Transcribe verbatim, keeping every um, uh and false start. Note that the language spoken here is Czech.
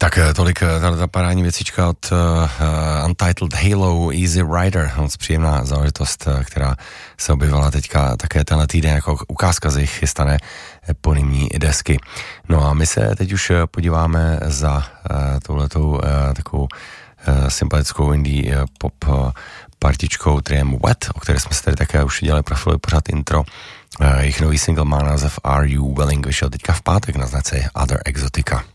Tak tolik ta parádní věcička od uh, Untitled Halo Easy Rider, moc příjemná záležitost, která se objevila teďka také tenhle týden jako ukázka z jejich chystané eponymní desky. No a my se teď už podíváme za uh, touhletou uh, takovou uh, sympatickou indie uh, pop uh, partičkou triem Wet, o které jsme se tady také už dělali profilový pořád intro. Uh, jejich nový single má název Are You Willing, vyšel teďka v pátek na značce Other Exotica.